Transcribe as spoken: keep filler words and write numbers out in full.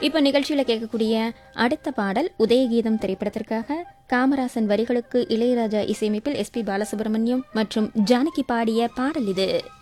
இப்போ நிகழ்ச்சியில் கேட்கக்கூடிய அடுத்த பாடல் உதயகீதம் திரைப்படத்திற்காக காமராசன் வரிகளுக்கு இளையராஜா இசையமைப்பில் எஸ் பி பாலசுப்ரமணியம் மற்றும் ஜானகி பாடிய பாடல் இது.